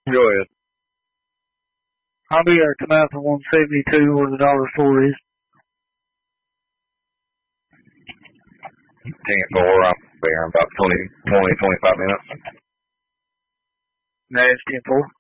Go ahead. I'll be there come out for 172 where the dollar store is. 10-4, I'll be here in about 20, 25 minutes. No, it's 10-4.